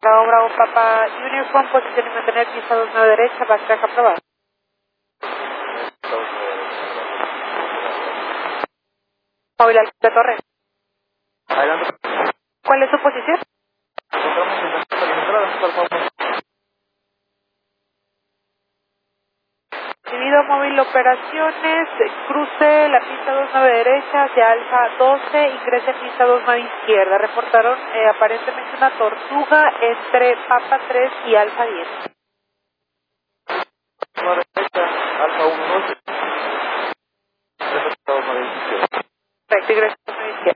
Bravo, Bravo, Papa Uniform, posición y mantener pista 29 derecha, backtrack aprobado. Móvil al de Torre. Adelante. ¿Cuál es su posición? Divido móvil operaciones, cruce la pista 29 derecha hacia Alfa 12, ingrese en pista 29 izquierda. Reportaron aparentemente una tortuga entre Papa 3 y Alfa 10. Alfa 1, 2. Perfecto, ingrese en 29 izquierda.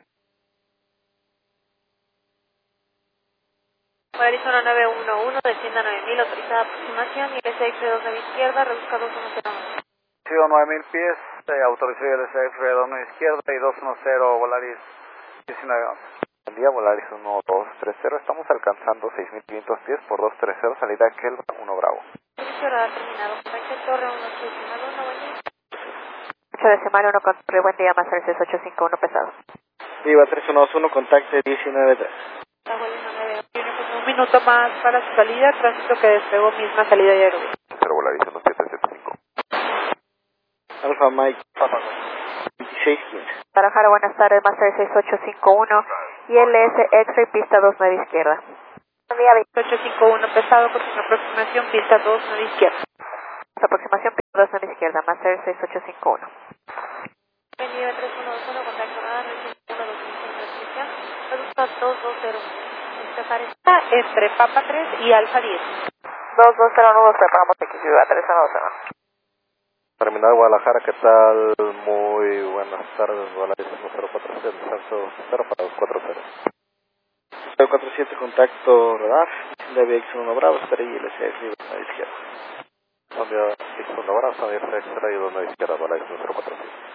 Arizona 911, descienda 9000, autorizada aproximación, ingrese X29 izquierda, reduzca 210. Sigo 9000 pies, autorizé el SF redondo izquierda y 210 Volaris 1911. Buen día, Volaris 1230, estamos alcanzando 6500 pies por 230, salida Kelva 1 Bravo. Servicio radar terminado, contacte Torre 1851, buen día. 8 con buen día, más el 6851 pesado. Viva 3121, contacte 193. Un minuto más para su salida, tránsito que despegó misma salida de aeropuerto. 0 Volaris 1775. Alfa Mike, Papa 2615. Guadalajara, buenas tardes, más el 6851 y LS X-Ray, pista 29 izquierda. Buen día, 2851 pesado, con su aproximación, pista 29 izquierda. Aproximación, pista 29 izquierda, más el 6851. Bienvenido 3121, contacto nada, 951 transmisión, reduzca 220. Está entre Papa 3 y Alfa 10. 2209, preparamos X, Viva 3120. Terminal Guadalajara, ¿qué tal? Muy buenas tardes, Volaris 1040, descenso 0 para 240. 047, contacto radar, DBX1 Bravo, estrella y LCX libre a la izquierda. Cambio X1 Bravo, X extra y 2 a la izquierda, Volaris 1047.